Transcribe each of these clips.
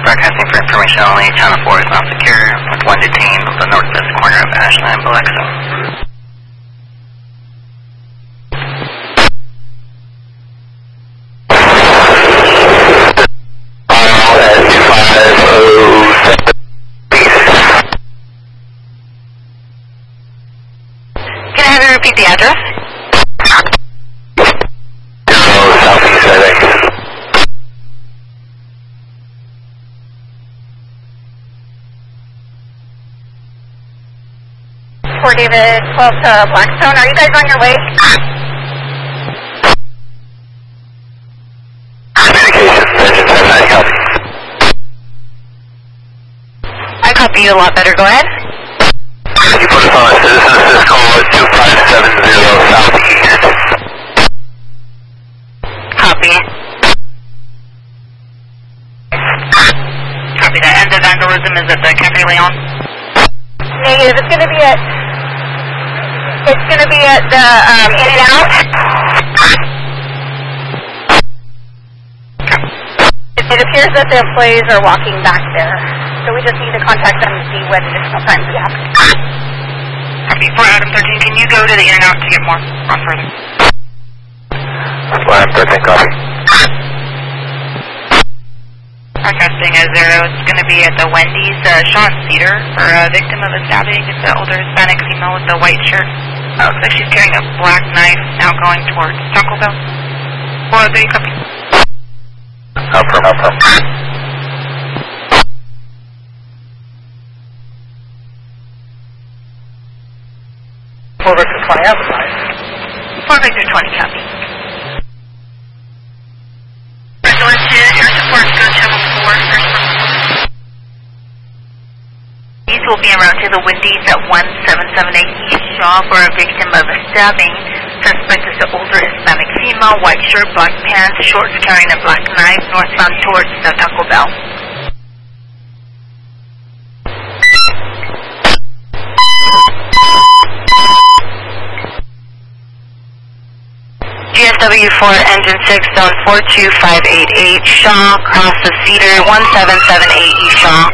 Broadcasting for information only. Channel 4 is not secure. With one detained on the northwest corner of Ashland, Biloxi. Can I have you repeat the address? Southeast, I think. Fort David, 12 to Blackstone. Are you guys on your way? Communications, engine 79, copy. I copy you a lot better. Go ahead. You put us on a citizen assist call at 2570 Southeast. Copy. Copy that. And the vandalism is at the Cafe Leon? Negative. It's going to be at the In-N-Out. It appears that the employees are walking back there. So we just need to contact them to see when additional time we have. Copy. For Adam 13, can you go to the In-N-Out to get more on further? Adam 13, copy. Broadcasting at 0. It's going to be at the Wendy's, Sean Cedar, for a victim of a stabbing. It's an older Hispanic female with a white shirt. Looks like she's carrying a black knife, now going towards Taco Bell. 403, copy. Affirm. Fort Victor 20, outside. 4 Victor 20, copy. Resolution to air support, go channel 4. These will be en route to the Wendy's at 1778 East Shaw for a victim of a stabbing. Suspect is an older Hispanic female, white shirt, black pants, shorts, carrying a black knife, northbound towards the Taco Bell. GSW4 Engine 6, zone 42588, Shaw, cross the Cedar, 1778 East Shaw.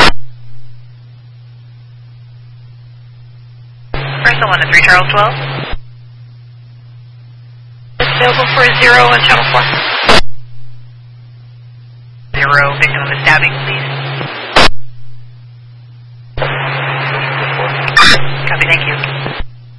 First one to 3 Charles 12. Available for 0 on channel 4. 0, victim of a stabbing, please.